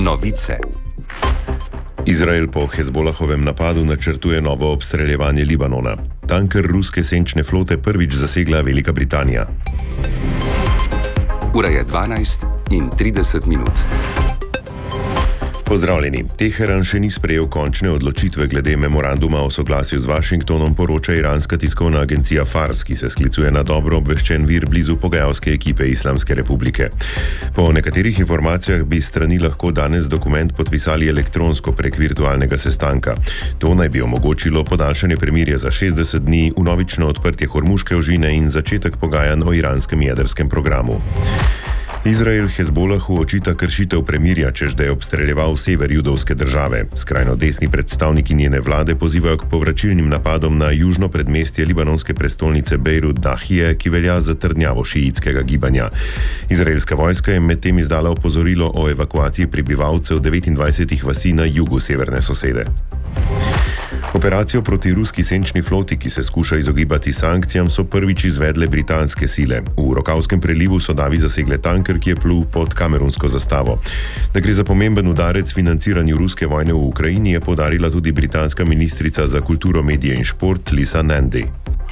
Novice. Izrael po Hezbolahovem napadu načrtuje novo obstreljevanje Libanona. Tanker ruske senčne flote prvič zasegla Velika Britanija. Ura je 12:30. Pozdravljeni. Teheran še ni sprejel končne odločitve glede memoranduma o soglasju z Washingtonom, poroča iranska tiskovna agencija Fars, ki se sklicuje na dobro obveščen vir blizu pogajalske ekipe Islamske republike. Po nekaterih informacijah bi strani lahko danes dokument podpisali elektronsko prek virtualnega sestanka. To naj bi omogočilo podaljšanje premirja za 60 dni, vnovično odprtje Hormuške ožine in začetek pogajanj o iranskem jedrskem programu. Izrael Hezbolahu očita kršitev premirja, češ da je obstreljeval sever judovske države. Skrajno desni predstavniki njene vlade pozivajo k povračilnim napadom na južno predmestje libanonske prestolnice Bejrut Dahije, ki velja za trdnjavo šiitskega gibanja. Izraelska vojska je medtem izdala opozorilo o evakuaciji prebivalcev 29 vasi na jugu severne sosede. Operacijo proti ruski senčni floti, ki se skuša izogibati sankcijam, so prvič izvedle britanske sile. V Rokavskem prelivu so davi zasegle tanker, ki je plul pod kamerunsko zastavo. Da gre za pomemben udarec financiranju ruske vojne v Ukrajini, je poudarila tudi britanska ministrica za kulturo, medije in šport Lisa Nandy.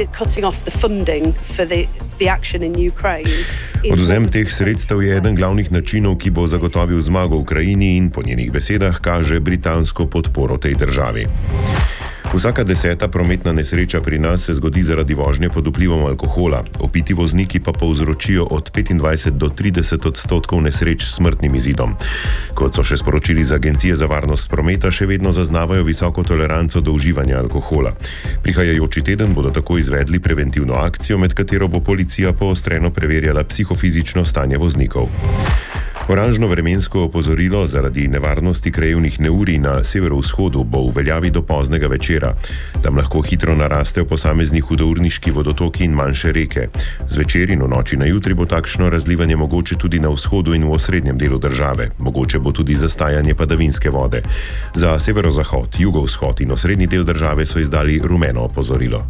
Odvzem teh sredstev je eden glavnih načinov, ki bo zagotovil zmago v Ukrajini in po njenih besedah kaže britansko podporo tej državi. Vsaka 10. prometna nesreča pri nas se zgodi zaradi vožnje pod vplivom alkohola. Opiti vozniki pa povzročijo od 25 do 30% nesreč s smrtnim izidom. Kot so še sporočili z Agencije za varnost prometa, še vedno zaznavajo visoko toleranco do uživanja alkohola. Prihajajoči teden bodo tako izvedli preventivno akcijo, med katero bo policija poostreno preverjala psihofizično stanje voznikov. Oranžno vremensko opozorilo zaradi nevarnosti krajevnih neurij na severovzhodu bo v veljavi do poznega večera. Tam lahko hitro narastejo posamezni hudourniški vodotoki in manjše reke. Zvečer in v noči na jutri bo takšno razlivanje mogoče tudi na vzhodu in v osrednjem delu države. Mogoče bo tudi zastajanje padavinske vode. Za severozahod, jugovzhod in osrednji del države so izdali rumeno opozorilo.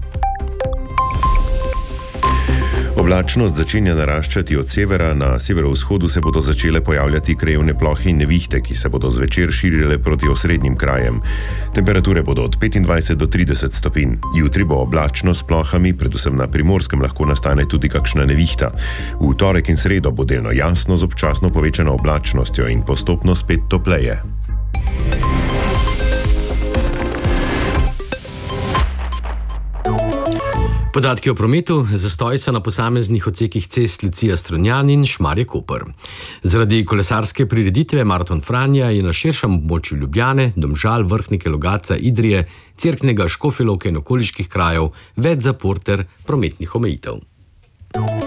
Oblačnost začenja naraščati od severa, na severovzhodu se bodo začele pojavljati krajevne plohe in nevihte, ki se bodo zvečer širile proti osrednjim krajem. Temperature bodo od 25 do 30 stopinj. Jutri bo oblačno s plohami, predvsem na Primorskem lahko nastane tudi kakšna nevihta. V torek in sredo bo delno jasno z občasno povečano oblačnostjo in postopno spet topleje. Podatki o prometu: zastoj so na posameznih odsekih cest Lucija-Strunjan in Šmarje-Koper. Zaradi kolesarske prireditve Maraton Franja je na širšem območju Ljubljane, Domžal, Vrhnike, Logatca, Idrije, Cerknega, Škofje Loke in okoliških krajev več zapor ter prometnih omejitev.